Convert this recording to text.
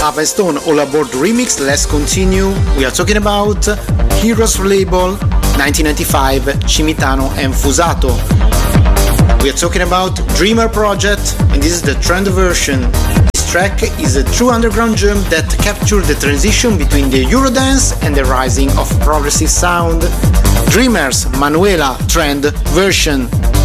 Papa and Stone All Aboard remix. Let's continue. We are talking about Heroes label 1995, Cimitano and Fusato. We are talking about Dreamer Project, and this is the trend version. This track is a true underground gem that captured the transition between the Eurodance and the rising of progressive sound. Dreamers Manuela trend version.